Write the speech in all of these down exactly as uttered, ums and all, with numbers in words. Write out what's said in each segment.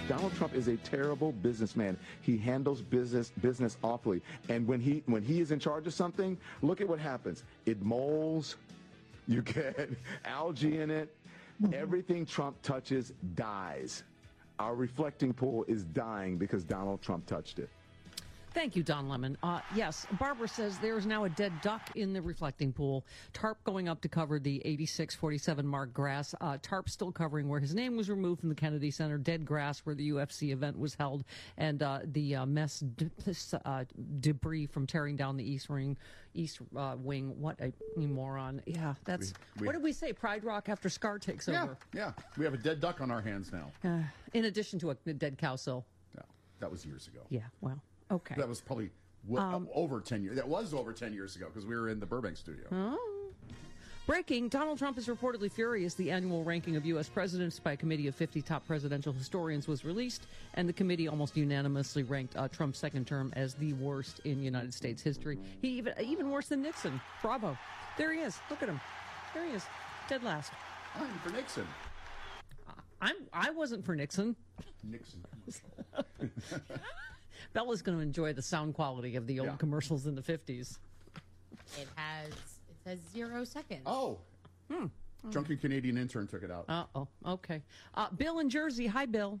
Donald Trump is a terrible businessman. He handles business business awfully. And when he when he is in charge of something, look at what happens. It molds. You get algae in it. Mm-hmm. Everything Trump touches dies. Our reflecting pool is dying because Donald Trump touched it. Thank you, Don Lemon. Uh, yes, Barbara says there is now a dead duck in the reflecting pool. Tarp going up to cover the eighty-six forty-seven Mark Grass. Uh, Tarp still covering where his name was removed from the Kennedy Center. Dead grass where the U F C event was held. And uh, the uh, mess de- uh, debris from tearing down the East Wing. East uh, Wing. What a moron. Yeah, that's... We, we, what did we say? Pride Rock after Scar takes yeah, over. Yeah, we have a dead duck on our hands now. Uh, in addition to a dead cow sill. Yeah, that was years ago. Yeah, well... Okay. That was probably w- um, over ten years. That was over ten years ago because we were in the Burbank studio. Oh. Breaking, Donald Trump is reportedly furious. The annual ranking of U S presidents by a committee of fifty top presidential historians was released, and the committee almost unanimously ranked uh, Trump's second term as the worst in United States history. He even even worse than Nixon. Bravo. There he is. Look at him. There he is. Dead last. I'm for Nixon. Uh, I'm, I wasn't for Nixon. Nixon. Bella's going to enjoy the sound quality of the old yeah. commercials in the fifties. It has it says zero seconds. Oh. Hmm. Drunken Canadian intern took it out. Uh-oh. Okay. Uh, Bill in Jersey. Hi, Bill.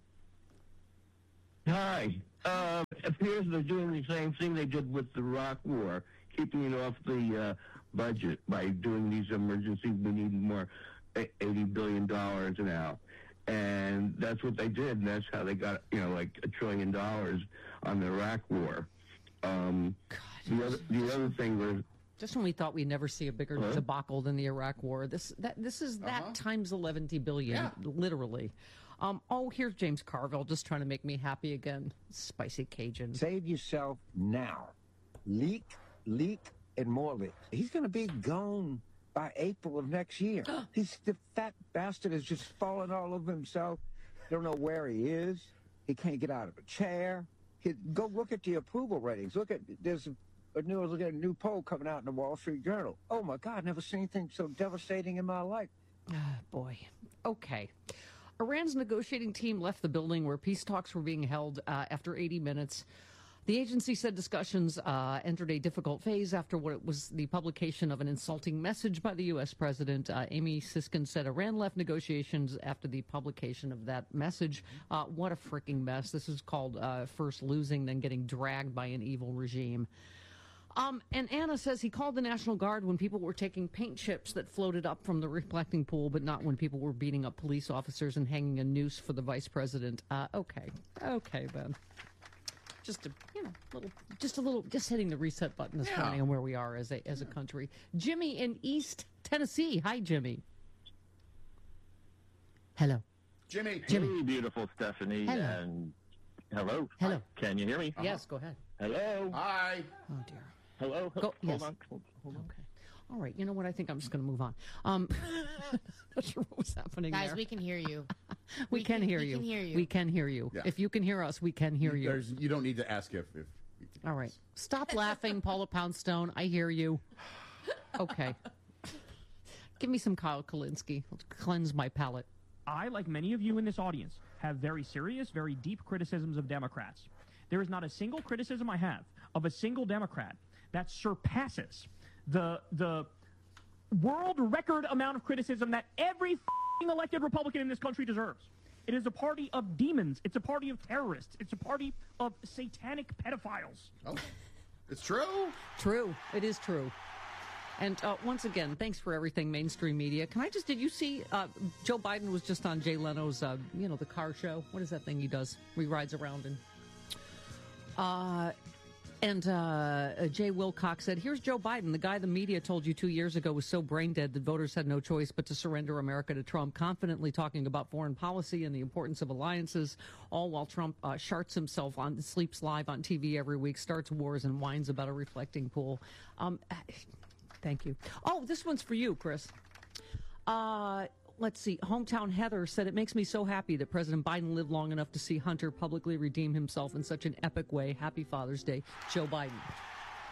Hi. Uh, it appears they're doing the same thing they did with the Iraq War, keeping it off the uh, budget by doing these emergencies. We need more eighty billion dollars now. And that's what they did, and that's how they got, you know, like a trillion dollars on the Iraq War. Um, God, the other, the other thing was, just when we thought we'd never see a bigger huh? debacle than the Iraq War, this that this is that uh-huh. times eleven billion, yeah. literally. Um, oh, here's James Carville just trying to make me happy again. Spicy Cajun. Save yourself now. Leak, leak, and more leak. He's going to be gone by April of next year. He's the fat bastard has just fallen all over himself. Don't know where he is. He can't get out of a chair. He, go look at the approval ratings. Look at there's a, a new look at a new poll coming out in the Wall Street Journal. Oh my God, never seen anything so devastating in my life. Ah, boy. Okay. Iran's negotiating team left the building where peace talks were being held uh, after eighty minutes. The agency said discussions uh, entered a difficult phase after what it was the publication of an insulting message by the U S president. Uh, Amy Siskin said Iran left negotiations after the publication of that message. Uh, what a freaking mess. This is called uh, first losing, then getting dragged by an evil regime. Um, and Anna says he called the National Guard when people were taking paint chips that floated up from the reflecting pool, but not when people were beating up police officers and hanging a noose for the vice president. Uh, okay. Okay, then. Just a, you know, little, just a little, just hitting the reset button this yeah. morning on where we are as a as a country. Jimmy in East Tennessee. Hi, Jimmy. Hello, Jimmy. Jimmy, hey, beautiful Stephanie. Hello. And hello. Hello. Can you hear me? Uh-huh. Yes, go ahead. Hello. Hi. Oh dear. Hello. Go, hold yes. on. Hold, hold on. Okay. All right. You know what? I think I'm just going to move on. Um, not sure what was happening Guys, there. we can hear you. we, we can, can hear we you. Can hear you. We can hear you. Yeah. If you can hear us, we can hear you. There's, you don't need to ask if. if you can All right. Us. Stop laughing, Paula Poundstone. I hear you. Okay. Give me some Kyle Kalinske. Let's cleanse my palate. I, like many of you in this audience, have very serious, very deep criticisms of Democrats. There is not a single criticism I have of a single Democrat that surpasses the the world record amount of criticism that every f***ing elected Republican in this country deserves. It is a party of demons. It's a party of terrorists. It's a party of satanic pedophiles. Oh, it's true? True. It is true. And uh, once again, thanks for everything, mainstream media. Can I just, did you see, uh, Joe Biden was just on Jay Leno's, uh, you know, the car show. What is that thing he does? Where he rides around and... Uh, and uh, Jay Wilcox said, here's Joe Biden, the guy the media told you two years ago was so brain dead that voters had no choice but to surrender America to Trump, confidently talking about foreign policy and the importance of alliances, all while Trump uh, sharts himself on, sleeps live on T V every week, starts wars, and whines about a reflecting pool. Um, thank you. Oh, this one's for you, Chris. Uh... Let's see. Hometown Heather said, it makes me so happy that President Biden lived long enough to see Hunter publicly redeem himself in such an epic way. Happy Father's Day, Joe Biden.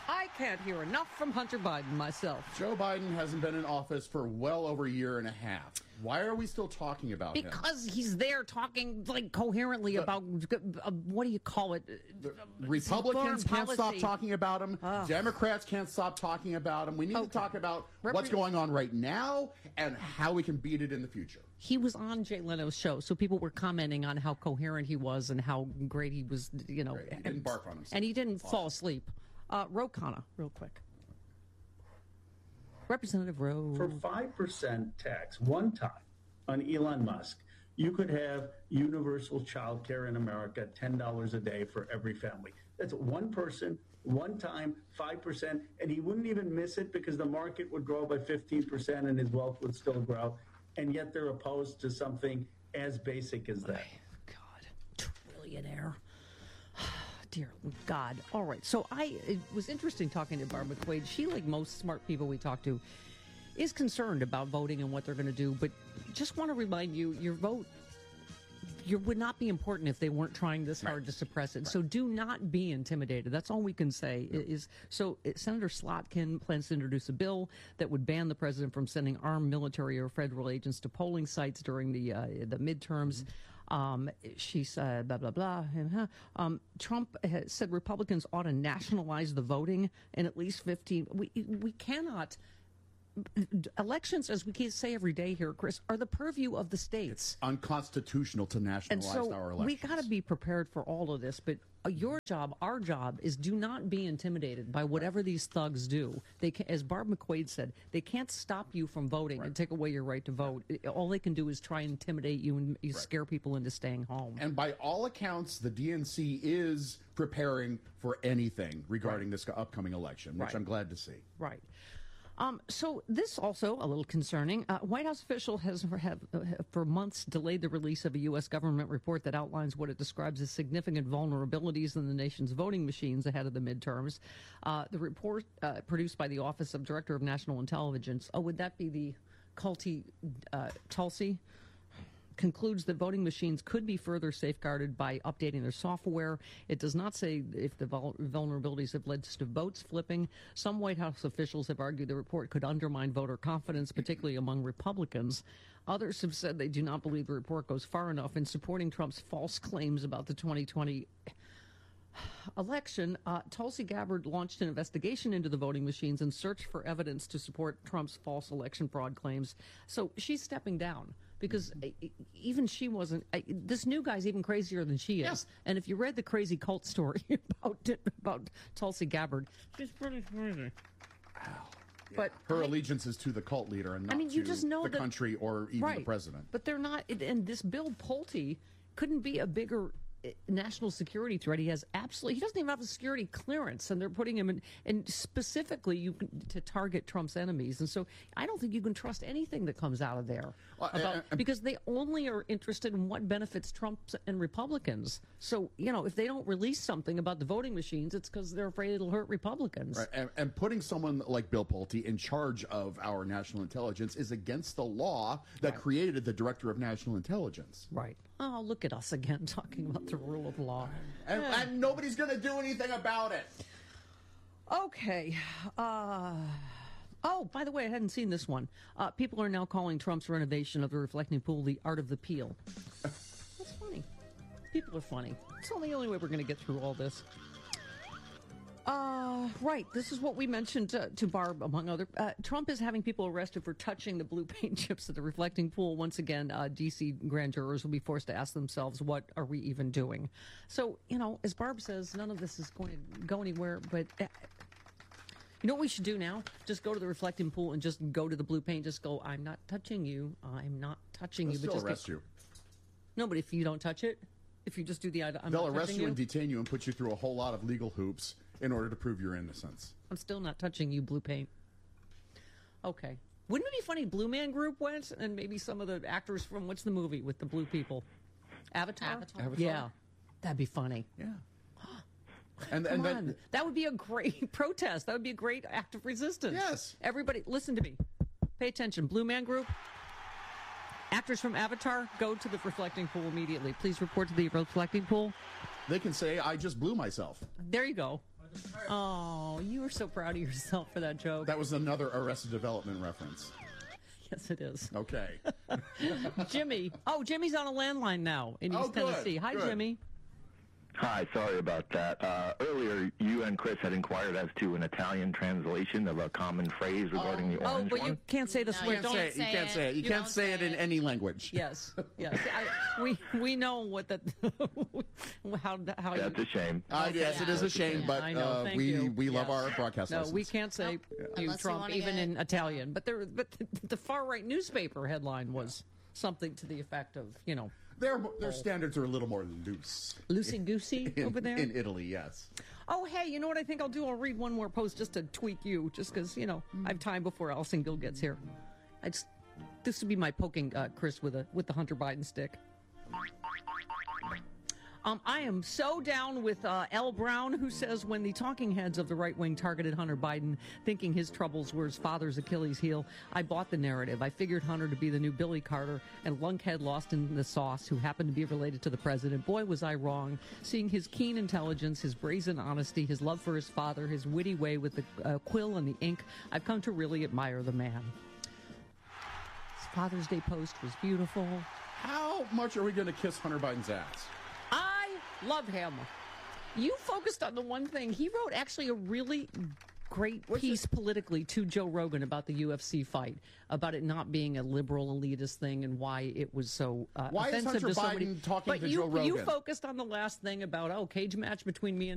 I can't hear enough from Hunter Biden myself. Joe Biden hasn't been in office for well over a year and a half. Why are we still talking about him? Because he's there talking like coherently The- about uh, what do you call it? The Republicans Foreign can't stop policy. talking about him. Ugh. Democrats can't stop talking about him. We need Okay. to talk about Repre- what's going on right now and how we can beat it in the future. He was on Jay Leno's show, so people were commenting on how coherent he was and how great he was, you know. Great. He didn't bark on himself. And he didn't fall asleep. Uh, Ro Khanna, real quick. Representative Ro. For five percent tax one time on Elon Musk, you could have universal child care in America, ten dollars a day for every family. That's one person, one time, five percent, and he wouldn't even miss it because the market would grow by fifteen percent and his wealth would still grow. And yet they're opposed to something as basic as that. God, trillionaire. Dear God. All right. So I it was interesting talking to Barb McQuaid. She, like most smart people we talk to, is concerned about voting and what they're going to do. But just want to remind you, your vote you would not be important if they weren't trying this hard to suppress it. Right. So do not be intimidated. That's all we can say. Yep. Is so uh, Senator Slotkin plans to introduce a bill that would ban the president from sending armed military or federal agents to polling sites during the uh, the midterms. Mm-hmm. Um, she said, blah, blah, blah. Um, Trump has said Republicans ought to nationalize the voting in at least fifteen. We, we cannot. Elections, as we can say every day here, Chris, are the purview of the states. It's unconstitutional to nationalize and so our elections. We got to be prepared for all of this. But your job, our job, is do not be intimidated by whatever these thugs do. They, can, as Barb McQuaid said, they can't stop you from voting right. and take away your right to vote. All they can do is try and intimidate you and right. scare people into staying home. And by all accounts, the D N C is preparing for anything regarding right. this upcoming election, which right. I'm glad to see. Right. Um, so this also a little concerning. Uh, White House official has for, have, uh, for months delayed the release of a U S government report that outlines what it describes as significant vulnerabilities in the nation's voting machines ahead of the midterms. Uh, the report uh, produced by the Office of Director of National Intelligence, oh, would that be the Culti, uh, Tulsi? Concludes that voting machines could be further safeguarded by updating their software. It does not say if the vul- vulnerabilities have led to votes flipping. Some White House officials have argued the report could undermine voter confidence, particularly among Republicans. Others have said they do not believe the report goes far enough in supporting Trump's false claims about the twenty twenty election. uh, Tulsi Gabbard launched an investigation into the voting machines and searched for evidence to support Trump's false election fraud claims. So she's stepping down. Because even she wasn't. This new guy's even crazier than she is. Yes. And if you read the crazy cult story about about Tulsi Gabbard, she's pretty crazy. Wow. Yeah. But her I, allegiance is to the cult leader and not I mean, you to just know the that, country or even right, the president. But they're not. And this Bill Pulte couldn't be a bigger national security threat. He has absolutely. He doesn't even have a security clearance, and they're putting him in, and specifically you can, to target Trump's enemies. And so I don't think you can trust anything that comes out of there, well, about, uh, uh, because they only are interested in what benefits Trump and Republicans. So you know, if they don't release something about the voting machines, it's because they're afraid it'll hurt Republicans. Right. And, and putting someone like Bill Pulte in charge of our national intelligence is against the law that right. created the Director of National Intelligence. Right. Oh, look at us again talking about the rule of law. And, yeah. and nobody's going to do anything about it. Okay. Uh, oh, by the way, I hadn't seen this one. Uh, people are now calling Trump's renovation of the reflecting pool the art of the peel. That's funny. People are funny. It's the only way we're going to get through all this. Uh, right. This is what we mentioned uh, to Barb, among other. Uh, Trump is having people arrested for touching the blue paint chips at the reflecting pool. Once again, uh, D C grand jurors will be forced to ask themselves, what are we even doing? So, you know, as Barb says, none of this is going to go anywhere. But uh, you know what we should do now? Just go to the reflecting pool and just go to the blue paint. Just go, I'm not touching you. I'm not touching They'll you. still but just arrest get... you. No, but if you don't touch it, if you just do the, I'm They'll not arrest you, you and detain you and put you through a whole lot of legal hoops in order to prove your innocence. I'm still not touching you, blue paint. Okay. Wouldn't it be funny? Blue Man Group went, and maybe some of the actors from what's the movie with the blue people? Avatar. Avatar. Avatar? Yeah, that'd be funny. Yeah. and Come and on. then That would be a great protest. That would be a great act of resistance. Yes. Everybody, listen to me. Pay attention. Blue Man Group. Actors from Avatar, go to the reflecting pool immediately. Please report to the reflecting pool. they can say, I just blew myself. There you go. Oh, you were so proud of yourself for that joke. That was another Arrested Development reference. Yes, it is. Okay. Jimmy. Oh, Jimmy's on a landline now in East Oh, good, Tennessee. Hi, good. Jimmy. Hi, sorry about that. Uh, earlier, you and Chris had inquired as to an Italian translation of a common phrase regarding the Oh, orange but one. you can't say the No, swear. you Don't. Say it. You say can't it. say it. You, You can't don't say it say in it. any language. Yes, yes. I, we we know what that how how That's you. a shame. Uh, yes, Yeah. it is a shame, Yeah, but I know. uh, Thank we you. we love Yes. our broadcast No, license. we can't say Nope. you Unless you Trump wanna even get- in Italian. But there, but the far right newspaper headline was something to the effect of you know Their their standards are a little more loose. loosey goosey In, over there. in Italy, yes. Oh, hey, you know what I think I'll do? I'll read one more post just to tweak you, just because, you know, I have time before Allison Gill gets here. I just, this would be my poking uh, Chris with a with the Hunter Biden stick. Um, I am so down with uh, L. Brown, who says when the talking heads of the right wing targeted Hunter Biden, thinking his troubles were his father's Achilles heel, I bought the narrative. I figured Hunter to be the new Billy Carter and lunkhead lost in the sauce who happened to be related to the president. Boy, was I wrong. Seeing his keen intelligence, his brazen honesty, his love for his father, his witty way with the uh, quill and the ink, I've come to really admire the man. His Father's Day post was beautiful. How much are we going to kiss Hunter Biden's ass? I love him. You focused on the one thing. He wrote actually a really great What's piece politically to Joe Rogan about the U F C fight, about it not being a liberal elitist thing and why it was so uh, Why is offensive Hunter to somebody. Biden talking but to you, Joe Rogan? you focused on the last thing about, oh, cage match between me and